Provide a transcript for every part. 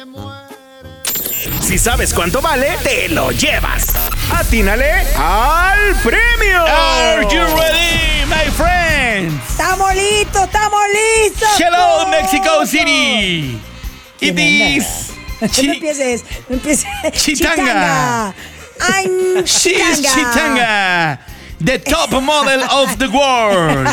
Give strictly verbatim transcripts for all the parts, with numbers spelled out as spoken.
Si sabes cuánto vale, te lo llevas. ¡Atínale al premio! Are you ready, my friends? ¡Estamos listos, estamos listos! Hello, Mexico City. It is... No empieces, no empieces. Chitanga. I'm She is Chitanga. Chitanga, the top model of the world.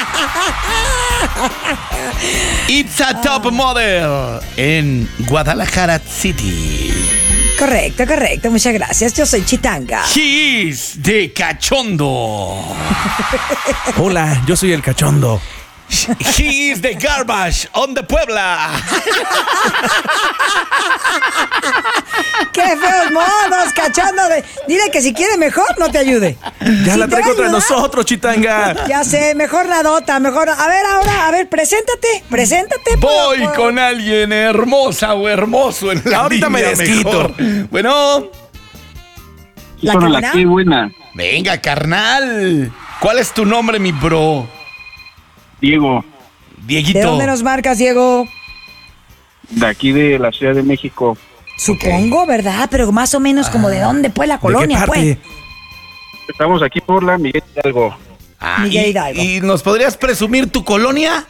It's a top model en Guadalajara City. Correcto, correcto, muchas gracias. Yo soy Chitanga. He is the cachondo. Hola, yo soy el cachondo. He is the garbage on the Puebla. ¡Qué feos modos, cachondo! De... Dile que si quiere mejor, no te ayude. Ya Si la te traigo va a contra ayudar, nosotros, Chitanga. Ya sé, mejor nadota, mejor... A ver, ahora, a ver, preséntate, preséntate. Voy por- con alguien hermosa o hermoso en la Ahorita me línea desquito. mejor. Bueno, ¿La que buena? Qué buena. venga, carnal. ¿Cuál es tu nombre, mi bro? Diego, Dieguito. ¿De dónde nos marcas, Diego? de aquí de la Ciudad de México. Supongo, ¿verdad? Pero más o menos como de dónde, pues, la ¿De qué colonia, parte? pues. Estamos aquí por la Miguel Hidalgo, Ah, Miguel y- Hidalgo. ¿Y nos podrías presumir tu colonia?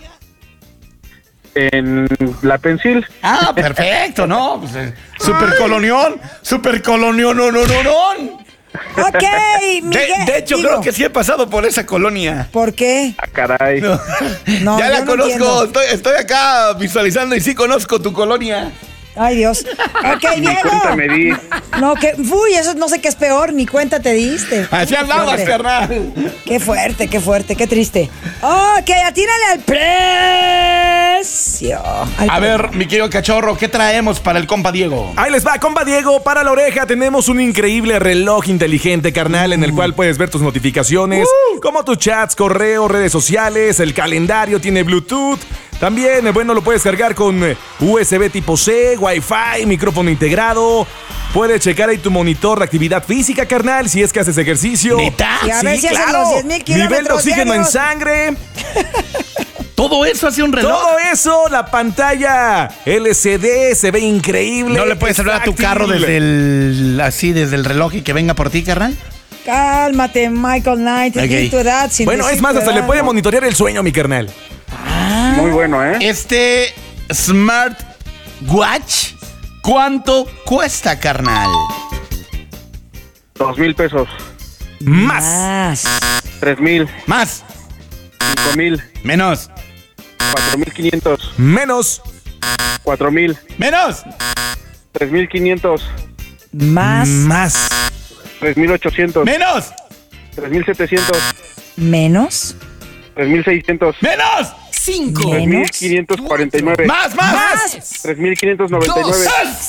en La Pensil. Ah, perfecto, ¿no? Pues, eh, super colonión, super colonión, no, no, no, no. Ok, De, Miguel. de hecho, digo, creo que sí he pasado por esa colonia. ¿por qué? Ah, caray. No. No, ya yo la no conozco, entiendo. estoy, estoy acá visualizando y sí conozco tu colonia. Ay, Dios. Ok, Ni Diego. cuenta me di. No, que... Uy, eso no sé qué es peor, ni cuenta te diste. Así Qué andabas, fuerte. carnal. Qué fuerte, qué fuerte, qué triste. Ok, atínale al precio. Al A pre- ver, mi querido cachorro, ¿qué traemos para el compa Diego? Ahí les va, compa Diego, para la oreja tenemos un increíble reloj inteligente, carnal, en el cual puedes ver tus notificaciones, como tus chats, correos, redes sociales, el calendario tiene Bluetooth. También, eh, bueno, lo puedes cargar con eh, U S B tipo C, Wi-Fi, micrófono integrado. Puedes checar ahí tu monitor de actividad física, carnal, si es que haces ejercicio. ¿Neta? Y a ver si hacen los diez mil Nivel de kilómetros oxígeno en diarios. sangre. ¿Todo eso hace un reloj? Todo eso, la pantalla L C D se ve increíble. ¿No le puedes es hablar a tu táctil. carro desde el, así, desde el reloj y que venga por ti, carnal? Cálmate, Michael Knight. Ok. Di tu edad, sin Bueno, decir es más, tu hasta edad, le puede ¿no? monitorear el sueño, mi carnal. Muy bueno, ¿eh? Este Smart Watch, ¿cuánto cuesta, carnal? Dos mil pesos. Más. Más. Tres mil. Más, Cinco mil. menos, Cuatro mil quinientos. Menos. Cuatro mil. menos, Tres mil quinientos. Más. Más. Tres mil ochocientos. menos, Tres mil setecientos. Menos. Tres mil seiscientos. menos, Cinco. Tres mil Menos. quinientos cuarenta y nueve. más, más, Más. Tres mil quinientos noventa y nueve.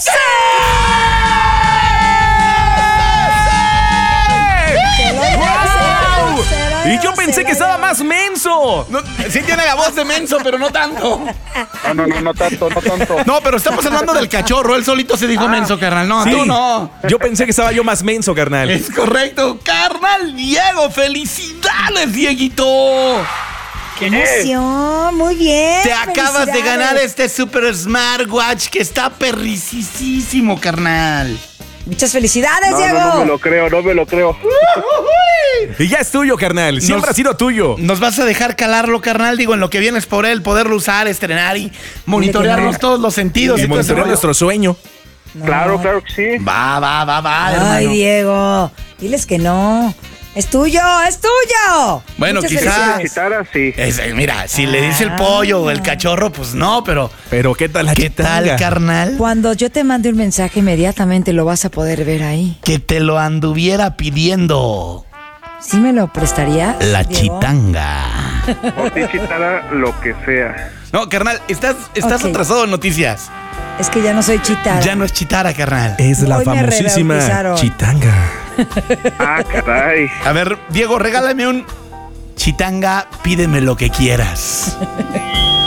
¡Wow! Se lo Y debo, yo se pensé lo que estaba debo. más menso. No, sí tiene la voz de menso, pero no tanto. No, no, no, no tanto, no tanto. No, pero estamos hablando del cachorro. Él solito se dijo menso, carnal. No, Sí. tú no. Yo pensé que estaba yo más menso, carnal. Es correcto, carnal Diego. ¡Felicidades, Dieguito! ¡Qué emoción! Muy bien. Te acabas de felicidades. ganar este Super Smartwatch que está perricisísimo, carnal. Muchas felicidades, No, Diego. no, no me lo creo, no me lo creo. Y ya es tuyo, carnal. Siempre Nos- ha sido tuyo. ¿Nos vas a dejar calarlo, carnal? Digo, en lo que vienes por él, poderlo usar, estrenar y monitorearnos no. todos los sentidos. Y y todo ese monitorear rollo. nuestro sueño. No. Claro, claro que sí. Va, va, va, va, Ay, hermano. Diego. Diles que no. Es tuyo, es tuyo. Bueno, Muchas quizá- felicidades. Chitara, sí. Es- eh, mira, si le dice el pollo o el cachorro, pues no, pero Pero ¿qué tal la ¿qué tal, chitanga? carnal? Cuando yo te mande un mensaje, inmediatamente lo vas a poder ver ahí. Que te lo anduviera pidiendo ¿Sí me lo prestarías? la Diego? chitanga. Por ti, Chitara, lo que sea. No, carnal, estás, estás Ok. atrasado en noticias. Es que ya no soy chitara. Ya no es chitara, carnal. Es la Hoy me famosísima rebautizaron. chitanga. Ah, caray. A ver, Diego, regálame un chitanga, pídeme lo que quieras.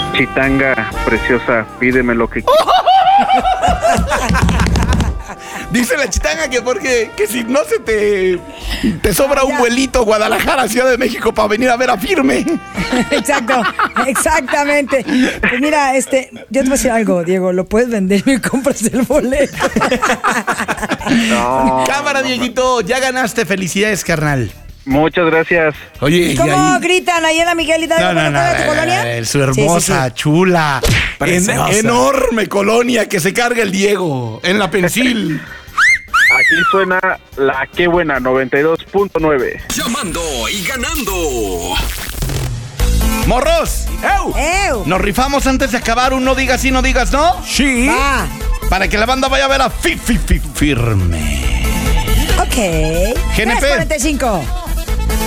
Chitanga, preciosa, pídeme lo que Oh. Dice la chitanga que porque que si no se te, te sobra Ah, un ya. vuelito Guadalajara, Ciudad de México para venir a ver a Firme. Exacto, exactamente. Pues mira, este, yo te voy a decir algo, Diego, lo puedes vender y me compras el boleto. No. Cámara, Dieguito, ya ganaste. Felicidades, carnal. Muchas gracias. Oye, y ¿Cómo ahí... gritan ahí en la Miguel Hidalgo? No, no, cuando no, fuera de tu colonia? eh, su hermosa, Sí, sí, chula, en- Preciosa. enorme colonia que se carga el Diego en la Pensil. Aquí suena la Qué Buena noventa y dos punto nueve. Llamando y ganando. Morros, ¡Ew! sí. ¡Ew! nos rifamos antes de acabar un no digas sí, no digas no, Sí. Va. para que la banda vaya a ver a Fi, Fi, Fi- Firme. Ok. G N P. tres cuarenta y cinco.